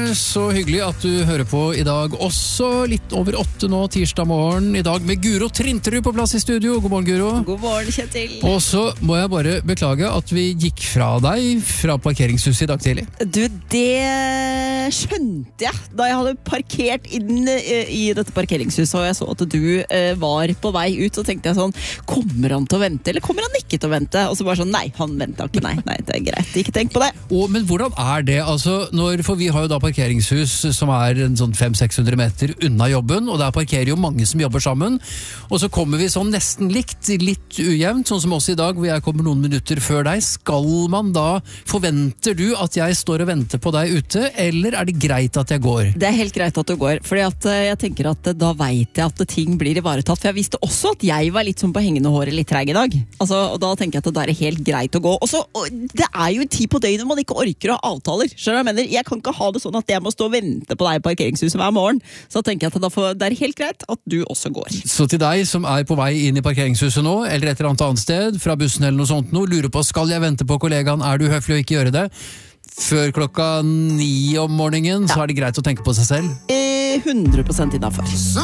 så hyggelig at du hører på i dag. Også litt over 8 nå, tirsdag morgen. I dag med Guro Trinterud på plass i studio. God morgen, Guro. God morgen, Kjetil. Og så må jeg bare beklage at vi gikk fra deg fra parkeringshuset i dag tidlig. Du, det skjønte jeg da jeg hadde parkert inn i dette parkeringshuset, og jeg så at du var på vei ut, så tenkte jeg sånn, kommer han til å vente, eller kommer han ikke til å vente? Og så bare sånn, nei, han ventet ikke, nei, det er greit, ikke tenk på det. Men hvordan er det, altså, for vi har jo da parkeringshus som er en sånn 500-600 meter unna jobben, og der parkerer jo mange som jobber sammen, og så kommer vi sånn nesten litt ujevnt, sånn som oss i dag, hvor jeg kommer noen minutter før deg. Skal man da, forventer du at jeg står og venter på deg ute, eller er det greit at jeg går? Det er helt greit at du går, fordi at jeg tenker at da vet jeg at ting blir ivaretatt, for jeg visste også at jeg var litt sånn på hengende håret litt treg i dag, altså, og da tenker jeg at det er helt greit å gå. Og så, det er jo en tid på døgnet man ikke orker å ha avtaler, skjønner du hva jeg mener? Jeg kan ikke ha det sånn at jeg må stå og vente på deg i parkeringshuset hver morgen, så da tenker jeg at det er helt greit at du også går. Så til deg som er på vei inn i parkeringshuset nå, eller et eller annet sted, fra bussen eller noe sånt nå, lurer på, skal jeg vente på kollegaen, er du høflig å ikke gjøre det? Før klokka 9 om morgenen, så er det greit å tenke på seg selv? 100% innenfor.